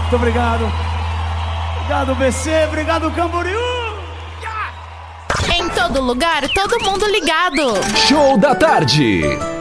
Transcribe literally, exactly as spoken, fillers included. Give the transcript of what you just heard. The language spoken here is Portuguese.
Muito obrigado. Obrigado, B C. Obrigado, Camboriú. Em todo lugar, todo mundo ligado. Show da tarde.